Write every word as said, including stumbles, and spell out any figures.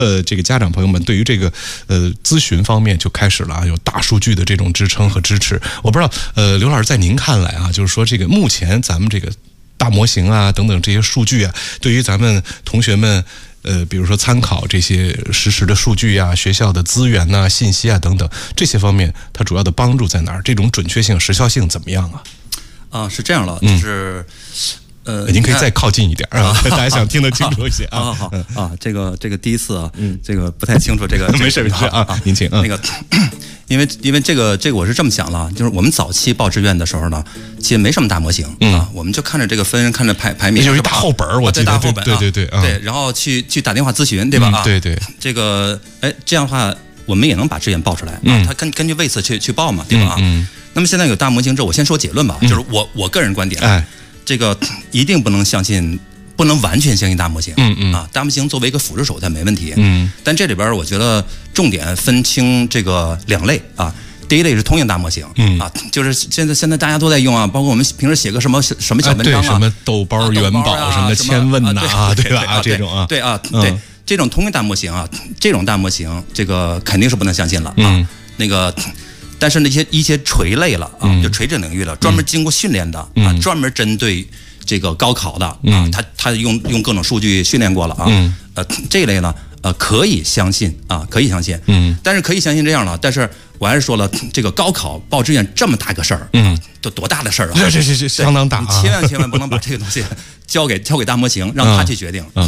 呃，这个家长朋友们对于这个呃咨询方面就开始了有大数据的这种支撑和支持。我不知道，呃，刘老师在您看来啊，就是说这个目前咱们这个大模型啊等等这些数据啊，对于咱们同学们，呃，比如说参考这些实时的数据啊、学校的资源呐、啊、信息啊等等这些方面，它主要的帮助在哪儿？这种准确性、时效性怎么样啊？ 啊，是这样了，就是。嗯呃， 您可以再靠近一点啊，大家想听得清楚一些啊。 好好啊，这个这个第一次啊，嗯，这个不太清楚这个。 没事没事啊，您请。 那个，因为因为这个这个我是这么想了，就是我们早期报志愿的时候呢，其实没什么大模型啊，我们就看着这个分，看着排排名， 就是一大厚本，我记得大厚本， 对对对对，然后去去打电话咨询，对吧？啊， 对对， 这个哎，这样的话我们也能把志愿报出来啊，他根根据位次去去报嘛，对吧？啊，那么现在有大模型之后，我先说结论吧，就是我我个人观点。哎。这个一定不能相信，不能完全相信大模型。嗯嗯啊，大模型作为一个辅助手段没问题。嗯，但这里边我觉得重点分清这个两类啊。第一类是通用大模型，嗯啊，就是现在现在大家都在用啊，包括我们平时写个什么什么小文章啊， 什么豆包、元宝、什么千问呐啊，对吧？啊，这种啊， 对啊，对这种通用大模型啊，这种大模型，这个肯定是不能相信了啊。那个。但是那些一些垂类了啊，就垂直领域了，专门经过训练的啊，专门针对这个高考的啊，他他用用各种数据训练过了啊，呃这一类呢，呃可以相信啊，可以相信，嗯，但是可以相信这样了，但是我还是说了，这个高考报志愿这么大个事儿，嗯，都多大的事儿啊？ 这这这相当大， 你千万千万不能把这个东西交给交给大模型，让他去决定。